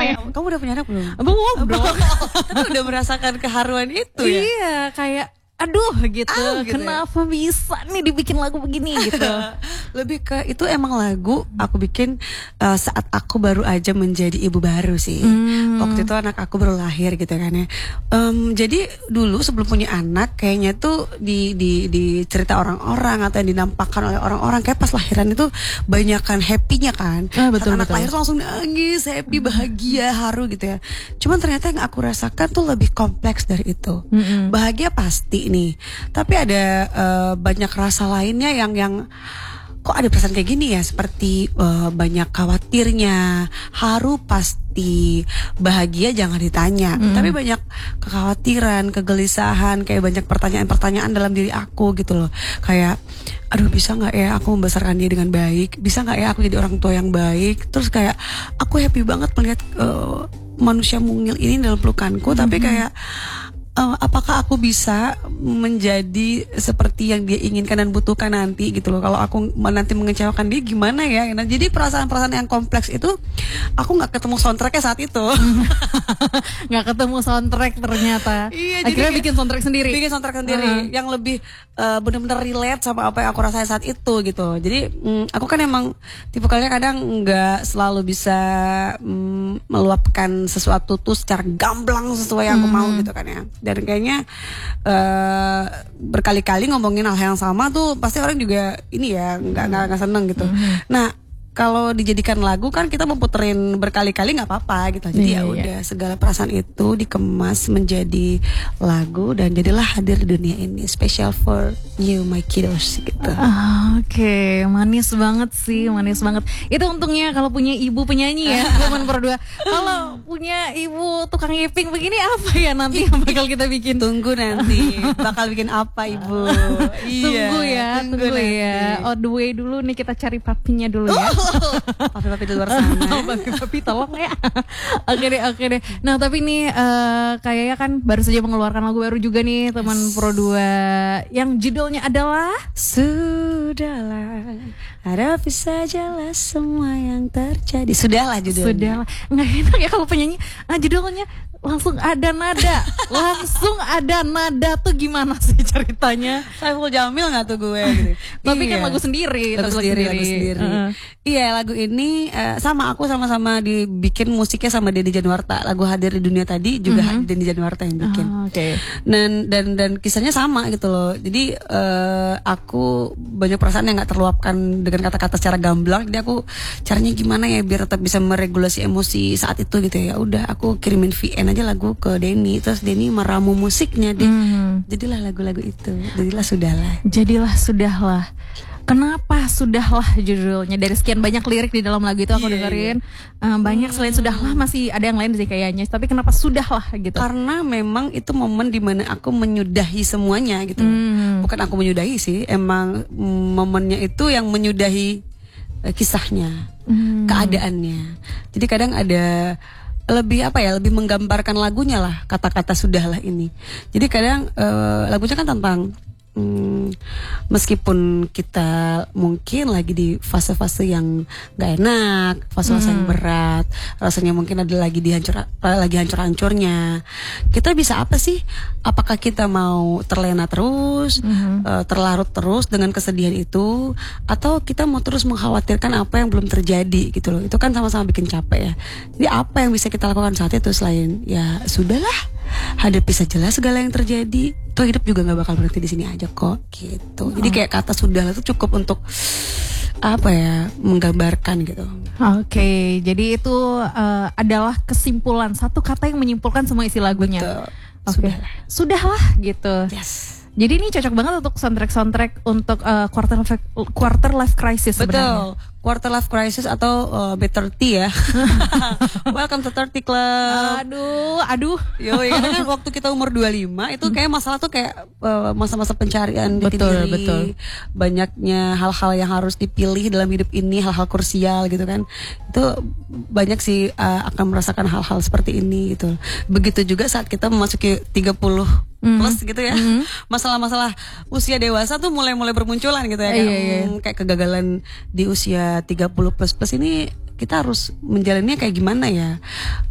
Kamu udah punya anak belum? Belum dong. Tapi udah merasakan keharuan itu ya? Iya, kayak aduh gitu, gitu kenapa bisa nih dibikin lagu begini gitu. Lebih ke itu emang lagu aku bikin saat aku baru aja menjadi ibu baru sih. Waktu itu anak aku baru lahir gitu kan ya. Jadi dulu sebelum punya anak kayaknya tuh di cerita orang-orang atau yang dinampakkan oleh orang-orang kayak pas lahiran itu banyakan happy-nya kan. Betul, anak betul. lahir tuh langsung nangis, happy, bahagia, haru gitu ya. Cuman ternyata yang aku rasakan tuh lebih kompleks dari itu. Bahagia pasti nih, tapi ada banyak rasa lainnya yang kok ada perasaan kayak gini ya, seperti banyak khawatirnya. Haru pasti, bahagia jangan ditanya, tapi banyak kekhawatiran, kegelisahan, kayak banyak pertanyaan-pertanyaan dalam diri aku gitu loh. Kayak aduh, bisa gak ya aku membesarkan dia dengan baik, bisa gak ya aku jadi orang tua yang baik. Terus kayak aku happy banget melihat manusia mungil ini dalam pelukanku, tapi kayak apakah aku bisa menjadi seperti yang dia inginkan dan butuhkan nanti gitu loh. Kalau aku nanti mengecewakan dia gimana ya. Nah, jadi perasaan-perasaan yang kompleks itu aku gak ketemu soundtracknya saat itu. Gak ketemu soundtrack ternyata. Iya, akhirnya jadi bikin soundtrack sendiri. Bikin soundtrack sendiri yang lebih benar-benar relate sama apa yang aku rasain saat itu gitu. Jadi aku kan emang tipikalnya kadang gak selalu bisa meluapkan sesuatu tuh secara gamblang sesuai yang aku mau gitu kan ya. Dan kayaknya berkali-kali ngomongin hal yang sama tuh pasti orang juga ini ya nggak seneng gitu. Nah, kalau dijadikan lagu kan kita memuterin berkali-kali nggak apa-apa gitu. Jadi ya udah, segala perasaan itu dikemas menjadi lagu dan jadilah hadir di dunia ini, special for you my kiddos gitu. Oke, manis banget sih, manis banget. Itu untungnya kalau punya ibu penyanyi ya, teman berdua. Kalau punya ibu tukang ngiping begini apa ya nanti yang bakal kita bikin? Tunggu nanti bakal bikin apa ibu? Tunggu ya. On the way dulu nih, kita cari papinya dulu ya. Papi-papi di luar sana. Papi tolong ya. Oke deh. Nah tapi nih kayaknya kan baru saja mengeluarkan lagu baru juga nih teman Pro 2 yang judulnya adalah Sudahlah, hadapi sajalah semua yang terjadi. Sudahlah judulnya. Sudahlah. Nggak enak ya kalau penyanyi judulnya langsung ada nada. Langsung ada nada tuh gimana sih ceritanya? Saiful Jamil nggak tuh gue gitu. Tapi kan lagu sendiri. Lagu sendiri. Iya, lagu ini aku sama-sama dibikin musiknya sama Denny Januarta. Lagu Hadir di Dunia tadi juga Denny Januarta yang bikin. Dan kisahnya sama gitu loh. Jadi aku banyak perasaan yang nggak terluapkan dengan kata-kata secara gamblang. Jadi aku caranya gimana ya biar tetap bisa meregulasi emosi saat itu gitu ya. Udah, aku kirimin VN aja lagu ke Denny, terus Denny meramu musiknya deh. Jadilah lagu-lagu itu. Jadilah Sudahlah. Kenapa Sudahlah judulnya? Dari sekian banyak lirik di dalam lagu itu aku dengerin banyak selain Sudahlah masih ada yang lain sih kayaknya. Tapi kenapa Sudahlah gitu? Karena memang itu momen dimana aku menyudahi semuanya gitu. Bukan aku menyudahi sih, emang momennya itu yang menyudahi kisahnya, keadaannya. Jadi kadang ada lebih menggambarkan lagunya lah, kata-kata Sudahlah ini. Jadi kadang lagunya kan tentang meskipun kita mungkin lagi di fase-fase yang gak enak, fase-fase yang berat, rasanya mungkin ada lagi hancur-hancurnya, kita bisa apa sih? Apakah kita mau terlena terus, terlarut terus dengan kesedihan itu, atau kita mau terus mengkhawatirkan apa yang belum terjadi gitu loh? Itu kan sama-sama bikin capek ya. Jadi apa yang bisa kita lakukan saat itu selain ya sudahlah, hadapi sajalah segala yang terjadi. Tuh hidup juga nggak bakal berhenti di sini aja kok gitu. Jadi kayak kata sudahlah itu cukup untuk menggambarkan gitu. Oke, jadi itu adalah kesimpulan, satu kata yang menyimpulkan semua isi lagunya. Betul. Sudahlah gitu. Yes. Jadi ini cocok banget untuk soundtrack untuk quarter life crisis sebenarnya. Betul. Quarter life crisis atau B30 ya. Welcome to 30 Club. Aduh. Yo, ya kan waktu kita umur 25 itu kayak masalah tuh kayak masa-masa pencarian diri. Betul. Banyaknya hal-hal yang harus dipilih dalam hidup ini, hal-hal krusial gitu kan. Itu banyak sih akan merasakan hal-hal seperti ini gitu. Begitu juga saat kita memasuki 30 plus gitu ya. Masalah-masalah usia dewasa tuh mulai bermunculan gitu ya. Kayak kegagalan di usia 30 plus ini kita harus menjalannya kayak gimana ya?